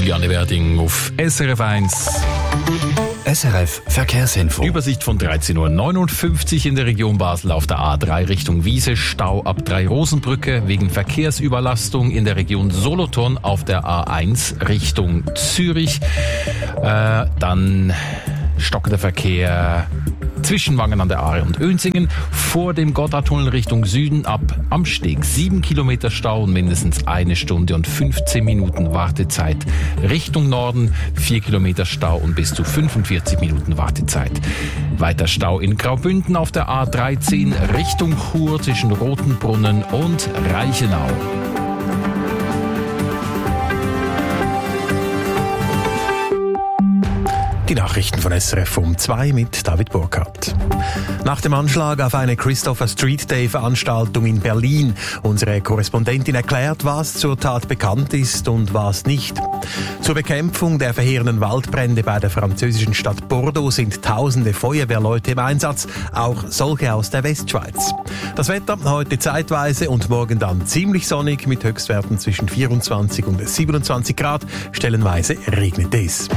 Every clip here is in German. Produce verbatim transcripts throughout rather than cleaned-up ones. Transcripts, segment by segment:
Juliane Werding auf S R F eins. S R F Verkehrsinfo. Übersicht von dreizehn Uhr neunundfünfzig in der Region Basel auf der A drei Richtung Wiese. Stau ab Drei-Rosenbrücke wegen Verkehrsüberlastung in der Region Solothurn auf der A eins Richtung Zürich. Äh, dann stockender Verkehr zwischen Wangen an der Aare und Önsingen. Vor dem Gotthardtunnel Richtung Süden ab am Steg sieben Kilometer Stau und mindestens eine Stunde und fünfzehn Minuten Wartezeit. Richtung Norden vier Kilometer Stau und bis zu fünfundvierzig Minuten Wartezeit. Weiter Stau in Graubünden auf der A dreizehn Richtung Chur zwischen Rotenbrunnen und Reichenau. Die Nachrichten von S R F um zwei mit David Burkhardt. Nach dem Anschlag auf eine Christopher Street Day Veranstaltung in Berlin. Unsere Korrespondentin erklärt, was zur Tat bekannt ist und was nicht. Zur Bekämpfung der verheerenden Waldbrände bei der französischen Stadt Bordeaux sind tausende Feuerwehrleute im Einsatz, auch solche aus der Westschweiz. Das Wetter heute zeitweise und morgen dann ziemlich sonnig mit Höchstwerten zwischen vierundzwanzig und siebenundzwanzig Grad. Stellenweise regnet es.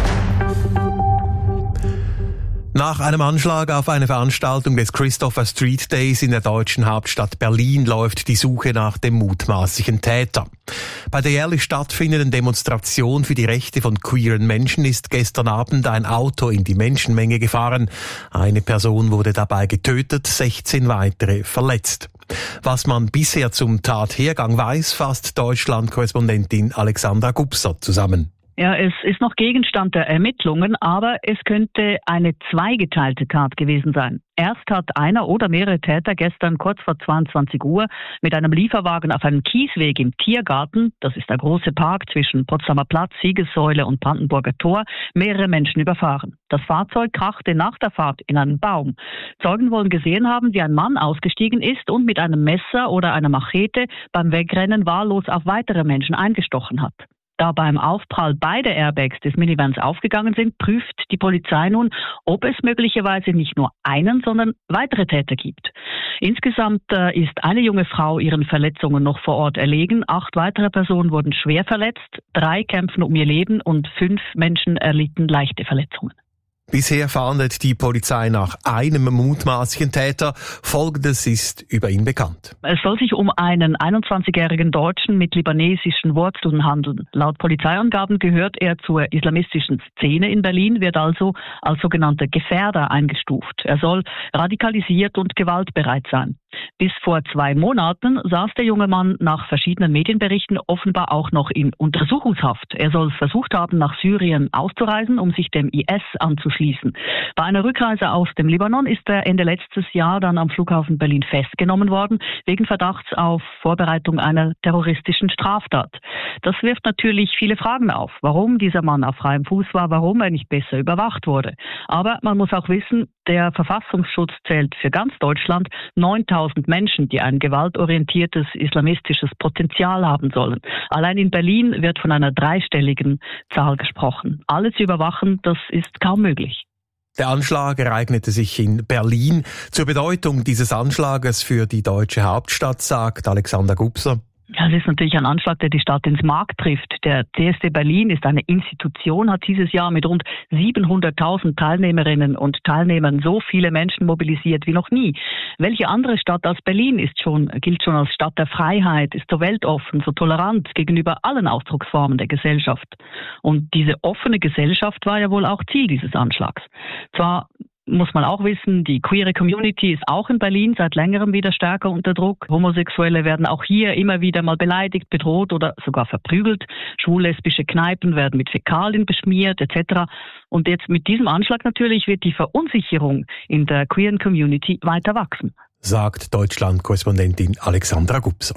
Nach einem Anschlag auf eine Veranstaltung des Christopher Street Days in der deutschen Hauptstadt Berlin läuft die Suche nach dem mutmaßlichen Täter. Bei der jährlich stattfindenden Demonstration für die Rechte von queeren Menschen ist gestern Abend ein Auto in die Menschenmenge gefahren. Eine Person wurde dabei getötet, sechzehn weitere verletzt. Was man bisher zum Tathergang weiß, fasst Deutschland-Korrespondentin Alexandra Gubser zusammen. Ja, es ist noch Gegenstand der Ermittlungen, aber es könnte eine zweigeteilte Tat gewesen sein. Erst hat einer oder mehrere Täter gestern kurz vor zweiundzwanzig Uhr mit einem Lieferwagen auf einem Kiesweg im Tiergarten, das ist der große Park zwischen Potsdamer Platz, Siegessäule und Brandenburger Tor, mehrere Menschen überfahren. Das Fahrzeug krachte nach der Fahrt in einen Baum. Zeugen wollen gesehen haben, wie ein Mann ausgestiegen ist und mit einem Messer oder einer Machete beim Wegrennen wahllos auf weitere Menschen eingestochen hat. Da beim Aufprall beide Airbags des Minivans aufgegangen sind, prüft die Polizei nun, ob es möglicherweise nicht nur einen, sondern weitere Täter gibt. Insgesamt äh, ist eine junge Frau ihren Verletzungen noch vor Ort erlegen. Acht weitere Personen wurden schwer verletzt, drei kämpfen um ihr Leben und fünf Menschen erlitten leichte Verletzungen. Bisher fahndet die Polizei nach einem mutmaßlichen Täter. Folgendes ist über ihn bekannt. Es soll sich um einen einundzwanzigjährigen Deutschen mit libanesischen Wurzeln handeln. Laut Polizeiangaben gehört er zur islamistischen Szene in Berlin, wird also als sogenannter Gefährder eingestuft. Er soll radikalisiert und gewaltbereit sein. Bis vor zwei Monaten saß der junge Mann nach verschiedenen Medienberichten offenbar auch noch in Untersuchungshaft. Er soll versucht haben, nach Syrien auszureisen, um sich dem I S anzuschließen. Bei einer Rückreise aus dem Libanon ist er Ende letztes Jahr dann am Flughafen Berlin festgenommen worden, wegen Verdachts auf Vorbereitung einer terroristischen Straftat. Das wirft natürlich viele Fragen auf. Warum dieser Mann auf freiem Fuß war, warum er nicht besser überwacht wurde. Aber man muss auch wissen, der Verfassungsschutz zählt für ganz Deutschland neuntausend Menschen, die ein gewaltorientiertes islamistisches Potenzial haben sollen. Allein in Berlin wird von einer dreistelligen Zahl gesprochen. Alle zu überwachen, das ist kaum möglich. Der Anschlag ereignete sich in Berlin. Zur Bedeutung dieses Anschlages für die deutsche Hauptstadt sagt Alexander Gubser: Ja, es ist natürlich ein Anschlag, der die Stadt ins Mark trifft. Der C S D Berlin ist eine Institution, hat dieses Jahr mit rund siebenhunderttausend Teilnehmerinnen und Teilnehmern so viele Menschen mobilisiert wie noch nie. Welche andere Stadt als Berlin ist schon, gilt schon als Stadt der Freiheit, ist so weltoffen, so tolerant gegenüber allen Ausdrucksformen der Gesellschaft. Und diese offene Gesellschaft war ja wohl auch Ziel dieses Anschlags. Zwar muss man auch wissen, die queere Community ist auch in Berlin seit längerem wieder stärker unter Druck. Homosexuelle werden auch hier immer wieder mal beleidigt, bedroht oder sogar verprügelt. Schwul-lesbische Kneipen werden mit Fäkalien beschmiert et cetera. Und jetzt mit diesem Anschlag natürlich wird die Verunsicherung in der queeren Community weiter wachsen, sagt Deutschland-Korrespondentin Alexandra Gubser.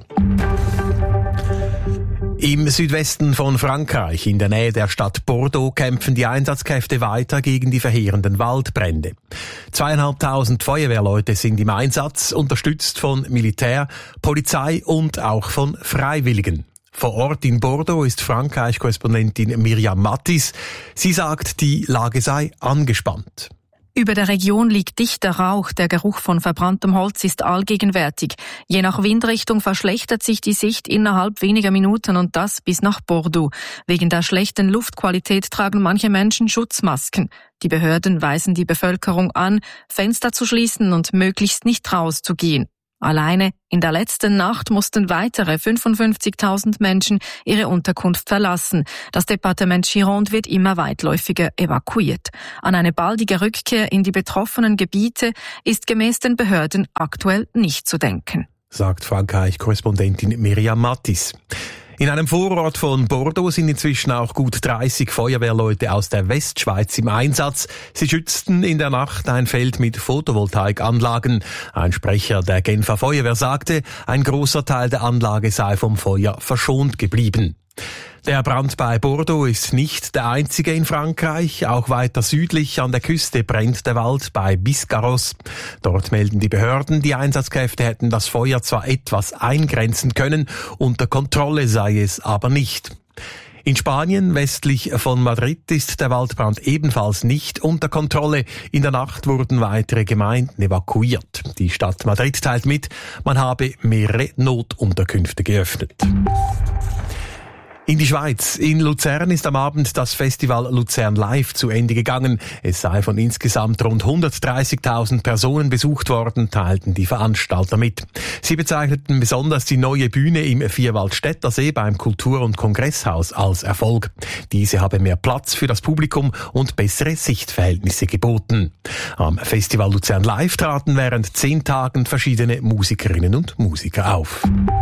Im Südwesten von Frankreich, in der Nähe der Stadt Bordeaux, kämpfen die Einsatzkräfte weiter gegen die verheerenden Waldbrände. Zweieinhalbtausend Feuerwehrleute sind im Einsatz, unterstützt von Militär, Polizei und auch von Freiwilligen. Vor Ort in Bordeaux ist Frankreich-Korrespondentin Miriam Mattis. Sie sagt, die Lage sei angespannt. Über der Region liegt dichter Rauch, der Geruch von verbranntem Holz ist allgegenwärtig. Je nach Windrichtung verschlechtert sich die Sicht innerhalb weniger Minuten und das bis nach Bordeaux. Wegen der schlechten Luftqualität tragen manche Menschen Schutzmasken. Die Behörden weisen die Bevölkerung an, Fenster zu schließen und möglichst nicht rauszugehen. Alleine in der letzten Nacht mussten weitere fünfundfünfzigtausend Menschen ihre Unterkunft verlassen. Das Departement Gironde wird immer weitläufiger evakuiert. An eine baldige Rückkehr in die betroffenen Gebiete ist gemäß den Behörden aktuell nicht zu denken, sagt Frankreich-Korrespondentin Miriam Mattis. In einem Vorort von Bordeaux sind inzwischen auch gut dreißig Feuerwehrleute aus der Westschweiz im Einsatz. Sie schützten in der Nacht ein Feld mit Photovoltaikanlagen. Ein Sprecher der Genfer Feuerwehr sagte, ein großer Teil der Anlage sei vom Feuer verschont geblieben. Der Brand bei Bordeaux ist nicht der einzige in Frankreich. Auch weiter südlich an der Küste brennt der Wald bei Biscarrosse. Dort melden die Behörden, die Einsatzkräfte hätten das Feuer zwar etwas eingrenzen können, unter Kontrolle sei es aber nicht. In Spanien, westlich von Madrid, ist der Waldbrand ebenfalls nicht unter Kontrolle. In der Nacht wurden weitere Gemeinden evakuiert. Die Stadt Madrid teilt mit, man habe mehrere Notunterkünfte geöffnet. In die Schweiz. In Luzern ist am Abend das Festival Luzern Live zu Ende gegangen. Es sei von insgesamt rund hundertdreißigtausend Personen besucht worden, teilten die Veranstalter mit. Sie bezeichneten besonders die neue Bühne im Vierwaldstättersee beim Kultur- und Kongresshaus als Erfolg. Diese habe mehr Platz für das Publikum und bessere Sichtverhältnisse geboten. Am Festival Luzern Live traten während zehn Tagen verschiedene Musikerinnen und Musiker auf.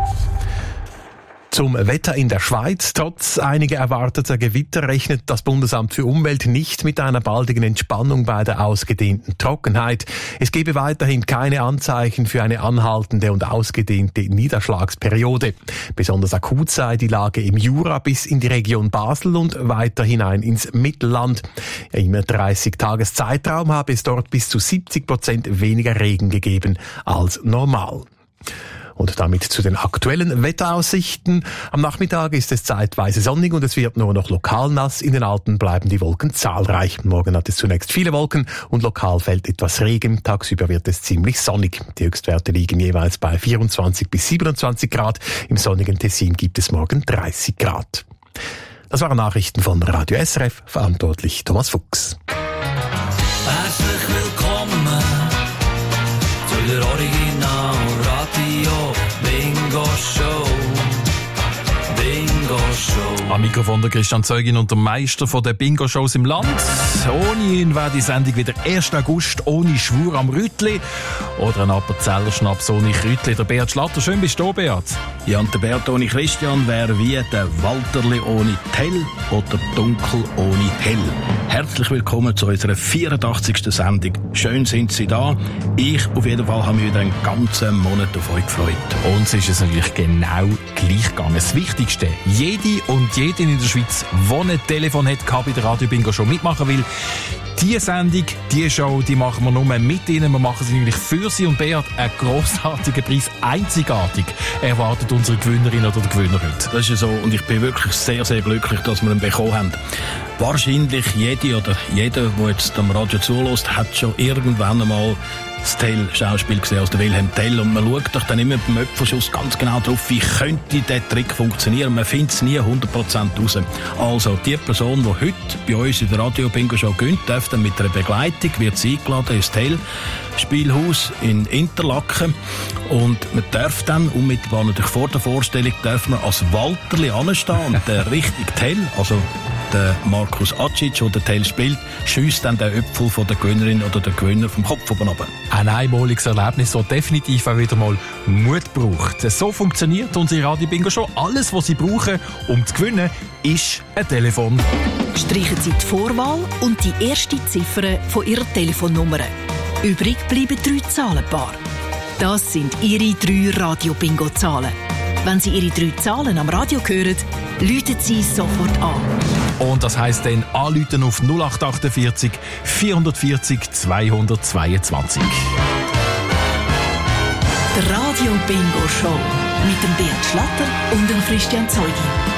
Zum Wetter in der Schweiz. Trotz einiger erwarteter Gewitter rechnet das Bundesamt für Umwelt nicht mit einer baldigen Entspannung bei der ausgedehnten Trockenheit. Es gebe weiterhin keine Anzeichen für eine anhaltende und ausgedehnte Niederschlagsperiode. Besonders akut sei die Lage im Jura bis in die Region Basel und weiter hinein ins Mittelland. Im dreißig-Tages-Zeitraum habe es dort bis zu siebzig Prozent weniger Regen gegeben als normal. Und damit zu den aktuellen Wetteraussichten. Am Nachmittag ist es zeitweise sonnig und es wird nur noch lokal nass. In den Alpen bleiben die Wolken zahlreich. Morgen hat es zunächst viele Wolken und lokal fällt etwas Regen. Tagsüber wird es ziemlich sonnig. Die Höchstwerte liegen jeweils bei vierundzwanzig bis siebenundzwanzig Grad. Im sonnigen Tessin gibt es morgen dreißig Grad. Das waren Nachrichten von Radio S R F, verantwortlich Thomas Fuchs. Herzlich willkommen zu der Original Radio Bingo Show. Bingo Show. Am Mikrofon der Christian Zeugin und der Meister von der Bingo-Shows im Land. Ohne ihn wäre die Sendung wieder ersten August ohne Schwur am Rütli. Oder ein Appenzeller Schnaps ohne Krütli. Der Beat Schlatter, schön bist du, Beat. Ja, und der Beat ohne Christian wäre wie der Walterli ohne Tell oder Dunkel ohne Hell. Herzlich willkommen zu unserer vierundachtzigsten Sendung. Schön sind Sie da. Ich auf jeden Fall habe mich wieder einen ganzen Monat auf euch gefreut. Uns ist es natürlich genau gleich gegangen. Das Wichtigste, jede und jeden in der Schweiz, die ein Telefon hat, kann bei der Radio Bingo Show mitmachen, weil diese Sendung, diese Show, die machen wir nur mit Ihnen. Wir machen sie nämlich für Sie und Beat einen grossartigen Preis, einzigartig, erwartet unsere Gewinnerin oder der Gewinner heute. Das ist ja so und ich bin wirklich sehr, sehr glücklich, dass wir ihn bekommen haben. Wahrscheinlich jede oder jeder, der jetzt am Radio zuhört, hat schon irgendwann einmal das Tell-Schauspiel gesehen, aus der Wilhelm Tell. Und man schaut doch dann immer beim Öpfelschuss ganz genau drauf, wie könnte der Trick funktionieren. Man findet es nie hundert Prozent raus. Also, die Person, die heute bei uns in der Radio-Bingo-Show gönnt, darf dann mit einer Begleitung, wird sie eingeladen ins Tell-Spielhaus in Interlaken. Und man darf dann, unmittelbar natürlich vor der Vorstellung, darf man als Walterli anstehen und der richtige Tell, also der Markus Acic, der der Tell spielt, schiesst dann den Öpfel von der Gewinnerin oder der Gewinner vom Kopf oben runter. Ein einmaliges Erlebnis, das definitiv auch wieder mal Mut braucht. So funktioniert unsere Radio Bingo Show. Alles, was Sie brauchen, um zu gewinnen, ist ein Telefon. Streichen Sie die Vorwahl und die erste Ziffer von Ihrer Telefonnummer. Übrig bleiben drei Zahlenpaare. Das sind Ihre drei Radio-Bingo-Zahlen. Wenn Sie Ihre drei Zahlen am Radio hören, läuten Sie sofort an. Und das heisst dann anrufen auf null acht achtundvierzig vierhundertvierzig zweihundertzweiundzwanzig. Der Radio Bingo Show mit dem Beat Schlatter und dem Christian Zeugin.